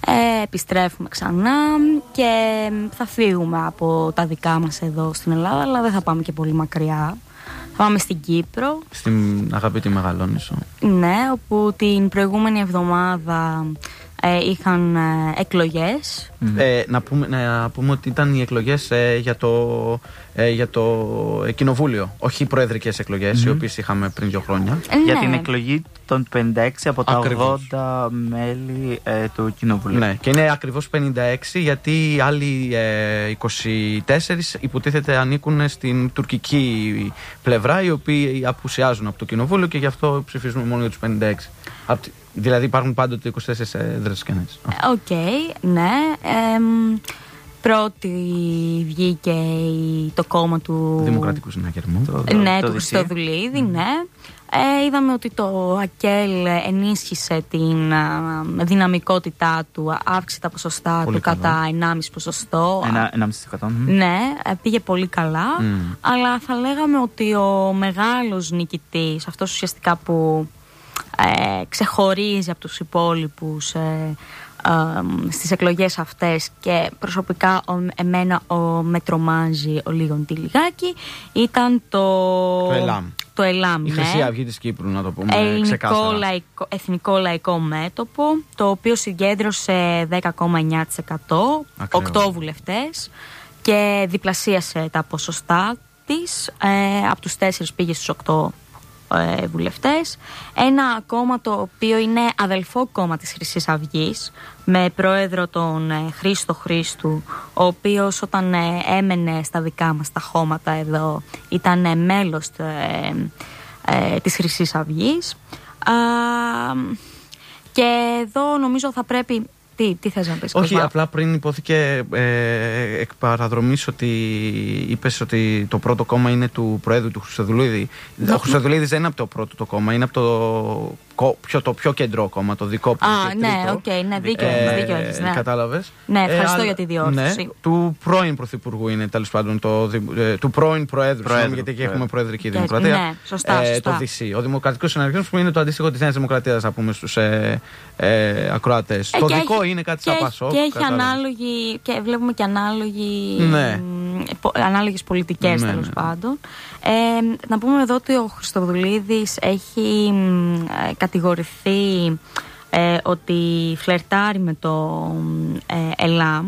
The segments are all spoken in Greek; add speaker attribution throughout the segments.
Speaker 1: Επιστρέφουμε ξανά και θα φύγουμε από τα δικά μας εδώ στην Ελλάδα, αλλά δεν θα πάμε και πολύ μακριά. Θα πάμε στην Κύπρο.
Speaker 2: Στην αγαπητή Μεγαλόνισσο.
Speaker 1: Ναι, όπου την προηγούμενη εβδομάδα είχαν εκλογές.
Speaker 2: Να πούμε ότι ήταν οι εκλογές για το κοινοβούλιο, όχι οι προεδρικές εκλογές, οι οποίες είχαμε πριν 2 χρόνια.
Speaker 3: Για την εκλογή των 56 από τα
Speaker 2: ακριβώς
Speaker 3: 80 μέλη του κοινοβουλίου.
Speaker 2: Ναι, και είναι ακριβώς 56, γιατί οι άλλοι 24 υποτίθεται ανήκουν στην τουρκική πλευρά, οι οποίοι απουσιάζουν από το κοινοβούλιο και γι' αυτό ψηφίζουμε μόνο για τους 56. Δηλαδή υπάρχουν πάντοτε 24 έδρες κενές.
Speaker 1: Οκ, ναι. Πρώτη βγήκε το κόμμα του
Speaker 2: Δημοκρατικού Συναγερμού.
Speaker 1: Ναι, του Χριστοδουλίδη, ναι. Είδαμε ότι το ΑΚΕΛ ενίσχυσε την δυναμικότητά του, αύξησε τα ποσοστά του κατά 1,5 ποσοστό.
Speaker 3: 1,5%.
Speaker 1: Ναι, πήγε πολύ καλά. Αλλά θα λέγαμε ότι ο μεγάλος νικητής, αυτός ουσιαστικά που ξεχωρίζει από τους υπόλοιπους στις εκλογές αυτές και προσωπικά εμένα με τρομάζει ο λίγον τη λιγάκι, ήταν το ΕΛΑΜ.
Speaker 2: Η Χρυσή Αυγή της Κύπρου, να το πούμε ξεκάθαρα.
Speaker 1: Εθνικό Λαϊκό Μέτωπο, το οποίο συγκέντρωσε 10,9%, 8 βουλευτές και διπλασίασε τα ποσοστά της, από τους 4 πήγε στους 8 βουλευτές. Ένα κόμμα το οποίο είναι αδελφό κόμμα της Χρυσής Αυγής, με πρόεδρο τον Χρήστο Χρήστου, ο οποίος όταν έμενε στα δικά μας τα χώματα εδώ ήταν μέλος της Χρυσής Αυγής. Και εδώ νομίζω θα πρέπει... Τι θες να πεις?
Speaker 2: Όχι, απλά πριν υπόθηκε εκ παραδρομής ότι είπες ότι το πρώτο κόμμα είναι του Προέδρου του Χρυστοδουλίδη. Ο Χρυστοδουλίδης δεν είναι από το πρώτο το κόμμα, είναι από το πιο κεντρό κόμμα, το δικό του.
Speaker 1: Ναι, οκ, ναι, δίκιο έχεις. Ναι.
Speaker 2: Κατάλαβες.
Speaker 1: Ναι, ευχαριστώ για τη διόρθωση.
Speaker 2: Ναι, του πρώην Πρωθυπουργού είναι, τέλος πάντων, του πρώην Προέδρου, γιατί εκεί έχουμε Προεδρική Δημοκρατία.
Speaker 1: Ναι, σωστά.
Speaker 2: Το DC. Ο Δημοκρατικός Συναγερμός, που είναι το αντίστοιχο της Νέας Δημοκρατίας, να πούμε στους ακροατές. Το δικό είναι κάτι σαν Πασόκ.
Speaker 1: Και έχει ανάλογη, και βλέπουμε και ανάλογες πολιτικές, τέλος πάντων. Να πούμε εδώ ότι ο Χριστοδουλίδης έχει κατηγορηθεί ότι φλερτάρει με το ΕΛΑΜ,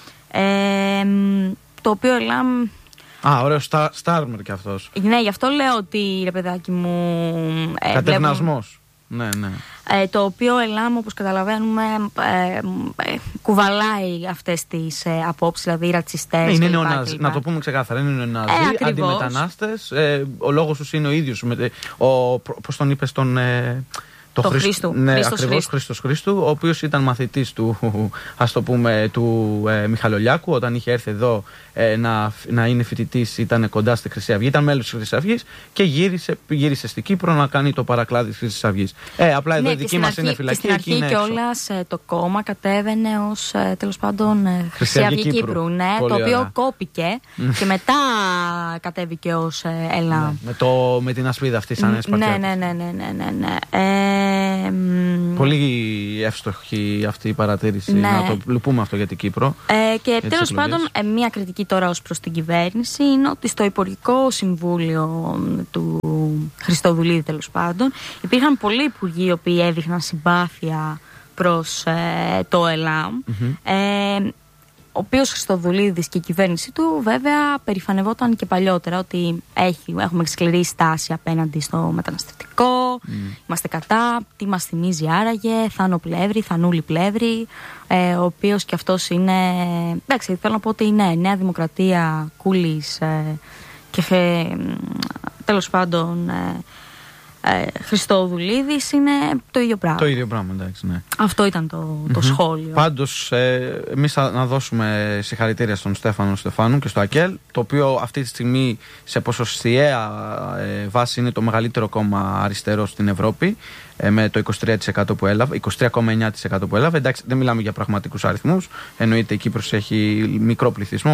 Speaker 1: το οποίο ΕΛΑΜ...
Speaker 2: ωραίο Στάρμερ κι αυτός.
Speaker 1: Ναι, γι' αυτό λέω ότι, ρε παιδάκι μου...
Speaker 2: Κατευνασμός. Ναι.
Speaker 1: Το οποίο ΕΛΑΜ, όπως καταλαβαίνουμε, κουβαλάει αυτές τις απόψεις, δηλαδή ρατσιστές.
Speaker 2: Είναι νεονάζι, να το πούμε ξεκάθαρα. Είναι νεονάζι, αντιμετανάστες. Ο λόγος τους είναι ο ίδιος. Πώς τον είπες, το
Speaker 1: Χρήστο.
Speaker 2: Ναι, ακριβώς, Χρήστος Χρήστου, ο οποίος ήταν μαθητής του, ας το πούμε, του Μιχαλολιάκου, όταν είχε έρθει εδώ να είναι φοιτητής, ήταν κοντά στη Χρυσή Αυγή, ήταν μέλος της Χρυσής Αυγής και γύρισε στην Κύπρο να κάνει το παρακλάδι της Χρυσής Αυγής. Απλά εδώ η δική μας είναι φυλακή.
Speaker 1: Στην αρχή κιόλας το κόμμα κατέβαινε ως τέλος πάντων Χρυσή Αυγή Κύπρου, ναι, το οποίο κόπηκε και μετά κατέβηκε ως ΕΛΑΜ.
Speaker 2: Με την ασπίδα αυτή σαν Σπαρτιάτη.
Speaker 1: Ναι.
Speaker 2: Πολύ εύστοχη αυτή η παρατήρηση.
Speaker 1: Ναι.
Speaker 2: Να το λυπούμε αυτό για την Κύπρο.
Speaker 1: Και τέλος πάντων, μια κριτική τώρα ως προς την κυβέρνηση είναι ότι στο Υπουργικό Συμβούλιο του Χριστοδουλίδη, τέλος πάντων, υπήρχαν πολλοί υπουργοί οι οποίοι έδειχναν συμπάθεια προς το ΕΛΑΜ. Ο οποίος Χριστοδουλίδης και η κυβέρνηση του βέβαια περηφανευόταν και παλιότερα ότι έχουμε σκληρή στάση απέναντι στο μεταναστευτικό, είμαστε κατά, τι μας θυμίζει άραγε, Θανούλη Πλεύρη, ο οποίος και αυτός είναι, εντάξει, θέλω να πω ότι είναι Νέα Δημοκρατία, Κούλης και τέλος πάντων Χριστοδουλίδης, είναι το ίδιο πράγμα.
Speaker 2: Το ίδιο πράγμα, εντάξει, ναι.
Speaker 1: Αυτό ήταν το σχόλιο.
Speaker 2: Πάντως, εμείς να δώσουμε συγχαρητήρια στον Στέφανο Στεφάνου και στο ΑΚΕΛ, το οποίο αυτή τη στιγμή σε ποσοστιαία βάση είναι το μεγαλύτερο κόμμα αριστερό στην Ευρώπη, με το 23% που έλαβε, 23,9% που έλαβε. Εντάξει, δεν μιλάμε για πραγματικούς αριθμούς. Εννοείται η Κύπρος έχει μικρό πληθυσμό,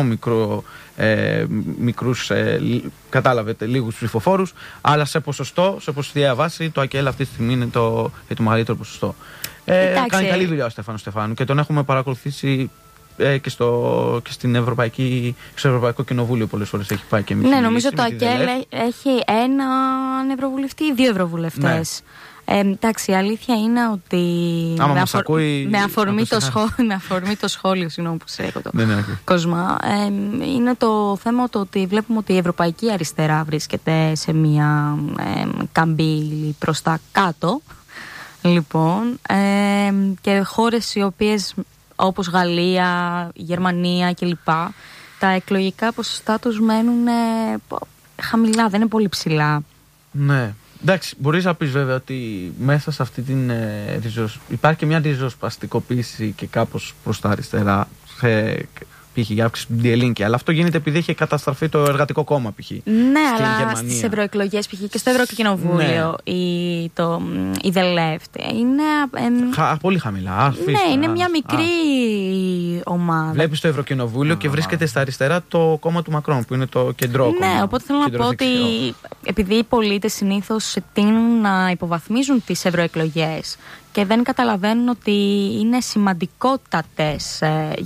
Speaker 2: κατάλαβετε, λίγους ψηφοφόρους, αλλά σε ποσοστιαία βάση το ΑΚΕΛ αυτή τη στιγμή είναι το μεγαλύτερο ποσοστό. Κάνει καλή δουλειά ο Στέφανος Στεφάνου και τον έχουμε παρακολουθήσει και στο Ευρωπαϊκό Κοινοβούλιο πολλές φορές έχει πάει και εμείς.
Speaker 1: Ναι, νομίζω το ΑΚΕΛ έχει έναν ευρωβουλευτή ή 2 ευρωβουλευτές. Εντάξει, η αλήθεια είναι ότι με αφορμή το σχόλιο, συγγνώμη που σε έχω το Κοσμά, είναι το θέμα το ότι βλέπουμε ότι η Ευρωπαϊκή Αριστερά βρίσκεται σε μια καμπύλη προς τα κάτω, λοιπόν, και χώρες οι οποίες όπως Γαλλία, Γερμανία κλπ, τα εκλογικά ποσοστά τους μένουν χαμηλά, δεν είναι πολύ ψηλά.
Speaker 2: Ναι. Εντάξει, μπορείς να πεις βέβαια ότι μέσα σε αυτή την υπάρχει και μια ριζοσπαστικοποίηση και κάπως προς τα αριστερά, π.χ. για αύξηση του Διελίνκη, αλλά αυτό γίνεται επειδή έχει καταστραφεί το Εργατικό Κόμμα, π.χ.
Speaker 1: Ναι, αλλά στις ευρωεκλογές, π.χ. και στο Ευρωκοινοβούλιο, η The Left είναι
Speaker 2: πολύ χαμηλά.
Speaker 1: Ναι, είναι μια μικρή ομάδα.
Speaker 2: Βλέπεις το Ευρωκοινοβούλιο και βρίσκεται στα αριστερά το κόμμα του Μακρόν, που είναι το κεντρό κόμμα.
Speaker 1: Ναι, οπότε θέλω να πω ότι επειδή οι πολίτες συνήθως τείνουν να υποβαθμίζουν τις ευρωεκλογές και δεν καταλαβαίνουν ότι είναι σημαντικότατες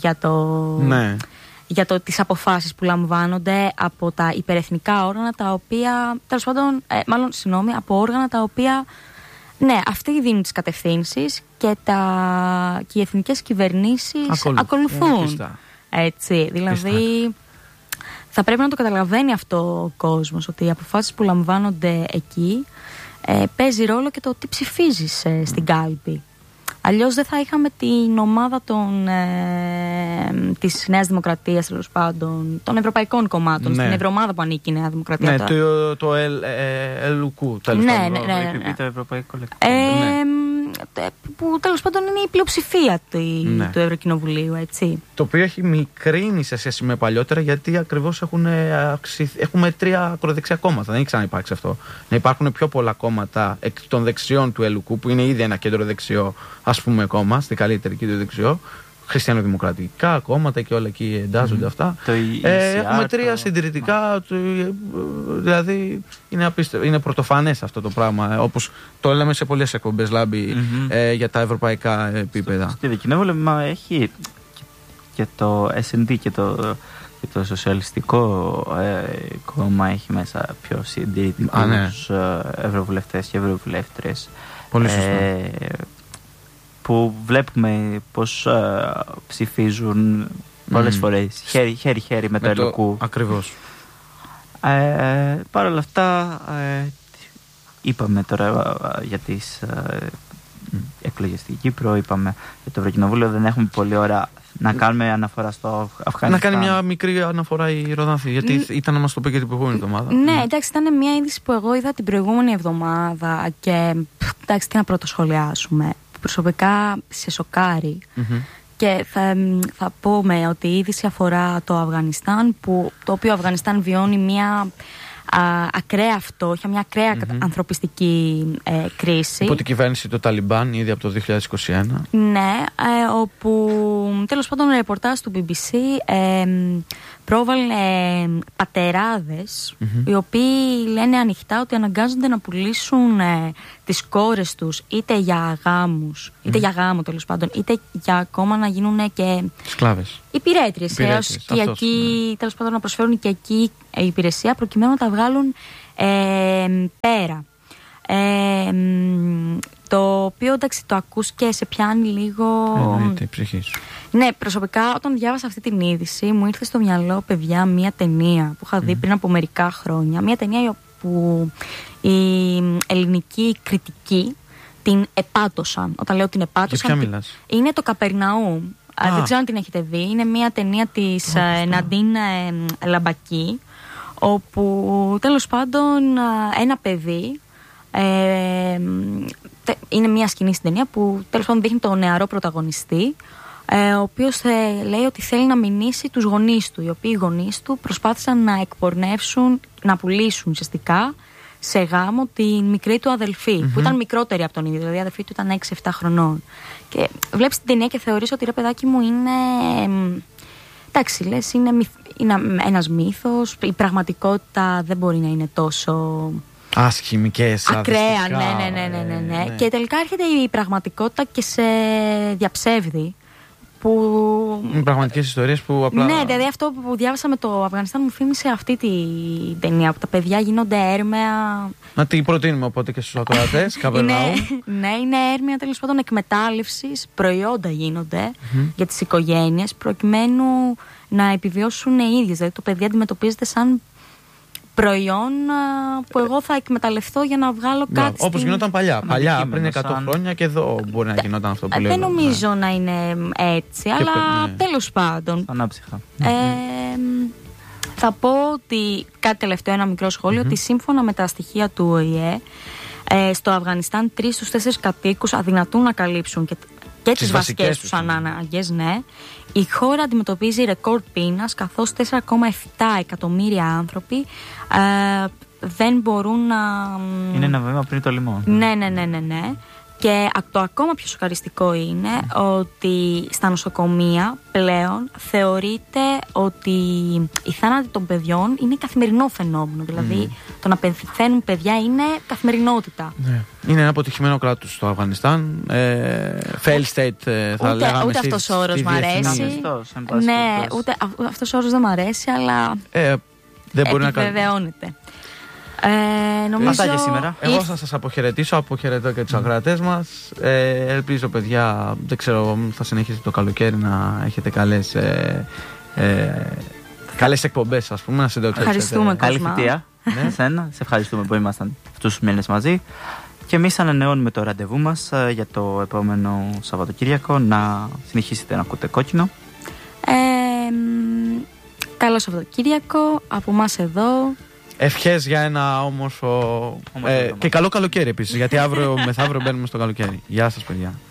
Speaker 1: για τις αποφάσεις που λαμβάνονται από τα υπερεθνικά όργανα, τα οποία, τέλος πάντων, από όργανα τα οποία, ναι, αυτοί δίνουν τις κατευθύνσεις και οι εθνικές κυβερνήσεις ακολουθούν. Έτσι, δηλαδή θα πρέπει να το καταλαβαίνει αυτό ο κόσμος, ότι οι αποφάσεις που λαμβάνονται εκεί παίζει ρόλο και το τι ψηφίζεις στην κάλπη. Αλλιώς δεν θα είχαμε την ομάδα της Νέας Δημοκρατίας, τέλος πάντων, των ευρωπαϊκών κομμάτων, στην Ευρωομάδα που ανήκει η Νέα Δημοκρατία.
Speaker 2: Ναι, το ΕΛΟΚΟΥ, τέλος πάντων.
Speaker 3: Το Ευρωπαϊκό Λεκό.
Speaker 1: Που τέλος πάντων είναι η πλειοψηφία του Ευρωκοινοβουλίου, έτσι.
Speaker 2: Το οποίο έχει μικρύνει σε σχέση με παλιότερα, γιατί ακριβώς έχουμε 3 ακροδεξιά κόμματα. Δεν έχει ξαναυπάρξει αυτό. Να υπάρχουν πιο πολλά κόμματα εκ των δεξιών του ΕΛΟΚΟΥ, που είναι ήδη ένα κέντρο δεξιό, ας πούμε, κόμμα, στην καλύτερη κέντρο δεξιό. Χριστιανοδημοκρατικά κόμματα και όλα εκεί εντάζονται αυτά. Έχουμε 3 συντηρητικά, δηλαδή είναι πρωτοφανές αυτό το πράγμα, όπως το λέμε σε πολλές εκπομπές, Λάμπη, για τα ευρωπαϊκά επίπεδα.
Speaker 3: Και το κοινοβούλιο έχει και το S&D και το σοσιαλιστικό κόμμα έχει μέσα πιο συντηρητικούς ευρωβουλευτές και ευρωβουλεύτριες.
Speaker 2: Πολύ σωστά.
Speaker 3: Που βλέπουμε πως ψηφίζουν πολλές φορές χέρι-χέρι με το ΕΛΟΚΟΥ.
Speaker 2: Ακριβώς.
Speaker 3: Παρ' όλα αυτά, είπαμε τώρα για τις εκλογές στην Κύπρο, είπαμε για το Ευρωκοινοβούλιο, δεν έχουμε πολλή ώρα να κάνουμε αναφορά στο Αφγανιστάν.
Speaker 2: Να κάνει μια μικρή αναφορά η Ροδάνθη, γιατί ήταν να μας το πει και την προηγούμενη εβδομάδα.
Speaker 1: Ναι, εντάξει, ήταν μια είδηση που εγώ είδα την προηγούμενη εβδομάδα και εντάξει, τι να πρωτοσχολιάσουμε. Προσωπικά σε σοκάρει. Και θα πούμε ότι η είδηση αφορά το Αφγανιστάν, το οποίο Αφγανιστάν βιώνει μια ακραία φτώχεια, μια ακραία ανθρωπιστική κρίση.
Speaker 2: Υπό την κυβέρνηση του Ταλιμπάν ήδη από το 2021.
Speaker 1: Ναι, όπου τέλος πάντων ο ρεπορτάζ του BBC πρόβαλε πατεράδες οι οποίοι λένε ανοιχτά ότι αναγκάζονται να πουλήσουν τις κόρες τους είτε για γάμους, είτε για γάμο τέλος πάντων, είτε για ακόμα να γίνουν και
Speaker 2: σκλάβες,
Speaker 1: υπηρέτριες έως και εκεί, τέλος πάντων, να προσφέρουν και εκεί υπηρεσία προκειμένου να τα βγάλουν πέρα. Το οποίο, εντάξει, το ακούς και σε πιάνει λίγο.
Speaker 2: Η ψυχή σου.
Speaker 1: Ναι, προσωπικά όταν διάβασα αυτή την είδηση μου ήρθε στο μυαλό, παιδιά, μια ταινία που είχα δει πριν από μερικά χρόνια. Μια ταινία που η ελληνική κριτική την επάτωσαν. Όταν λέω την επάτωσαν,
Speaker 2: για ποια μιλάς?
Speaker 1: Είναι το Καπερναούμ. Δεν ξέρω αν την έχετε δει. Είναι μια ταινία της Ναντίν Λαμπακή, όπου τέλος πάντων ένα παιδί, είναι μια σκηνή στην ταινία που τέλος πάντων δείχνει τον νεαρό πρωταγωνιστή, ο οποίος λέει ότι θέλει να μηνύσει τους γονείς του, οι οποίοι οι γονείς του προσπάθησαν να εκπορνεύσουν, να πουλήσουν ουσιαστικά σε γάμο την μικρή του αδελφή, που ήταν μικρότερη από τον ίδιο, δηλαδή η αδελφή του ήταν 6-7 χρονών. Και βλέπεις την ταινία και θεωρείς ότι, ρε παιδάκι μου, είναι, εντάξει, λες, είναι ένας μύθος, η πραγματικότητα δεν μπορεί να είναι τόσο
Speaker 2: άσχημικές,
Speaker 1: ακραία, ναι. Και τελικά έρχεται η πραγματικότητα και σε διαψεύδει.
Speaker 2: Είναι πραγματικές ιστορίες που απλά.
Speaker 1: Ναι, δηλαδή αυτό που διάβασα με το Αφγανιστάν μου θύμισε αυτή την ταινία που τα παιδιά γίνονται έρμεα.
Speaker 2: Να την προτείνουμε οπότε και στους ακροατές, Καπερνάουμ.
Speaker 1: Ναι, είναι έρμεα τέλος πάντων εκμετάλλευσης, προϊόντα γίνονται για τις οικογένειες προκειμένου να επιβιώσουν οι ίδιες. Δηλαδή το παιδί αντιμετωπίζεται σαν προϊόν που εγώ θα εκμεταλλευτώ για να βγάλω κάτι.
Speaker 2: Όπως γινόταν παλιά. Παλιά, πριν 100 χρόνια και εδώ μπορεί να γινόταν αυτό που λέω.
Speaker 1: Δεν νομίζω να είναι έτσι, αλλά τέλος πάντων.
Speaker 3: Ανάψυχα.
Speaker 1: Θα πω ότι κάτι τελευταίο, ένα μικρό σχόλιο, ότι σύμφωνα με τα στοιχεία του ΟΗΕ, στο Αφγανιστάν 3 στους 4 κατοίκους αδυνατούν να καλύψουν και τις βασικές τους ανάγκες, ναι. Η χώρα αντιμετωπίζει ρεκόρ πείνας, καθώς 4,7 εκατομμύρια άνθρωποι δεν μπορούν να...
Speaker 3: Είναι ένα βήμα πριν το λιμόνι.
Speaker 1: Ναι. Και το ακόμα πιο σοκαριστικό είναι ότι στα νοσοκομεία πλέον θεωρείται ότι οι θάνατοι των παιδιών είναι καθημερινό φαινόμενο. Δηλαδή το να πεθαίνουν παιδιά είναι καθημερινότητα.
Speaker 2: Ναι. Είναι ένα αποτυχημένο κράτος στο Αφγανιστάν. Fail state θα λέγαμε.
Speaker 1: Ούτε αυτός ο όρος μ' αρέσει. Ναι, ούτε αυτός ο όρος δεν μ' αρέσει, αλλά
Speaker 2: δεν μπορεί
Speaker 1: επιβεβαιώνεται.
Speaker 3: Αυτά για σήμερα.
Speaker 2: Εγώ θα σας αποχαιρετήσω, αποχαιρετώ και τους ακροατές μας. Ελπίζω, παιδιά, δεν ξέρω, θα συνεχίσετε το καλοκαίρι να έχετε καλές εκπομπές, ας πούμε.
Speaker 1: Ευχαριστούμε,
Speaker 3: καλή θητεία. Εσένα, σε ευχαριστούμε που ήμασταν αυτούς τους μήνες μαζί. Και εμείς ανανεώνουμε το ραντεβού μας για το επόμενο Σαββατοκύριακο. Να συνεχίσετε να ακούτε Κόκκινο.
Speaker 1: Καλό Σαββατοκύριακο από εμάς εδώ.
Speaker 2: Ευχές για ένα όμορφο και καλό καλοκαίρι επίσης, γιατί αύριο μεθαύριο μπαίνουμε στο καλοκαίρι. Γεια σας, παιδιά.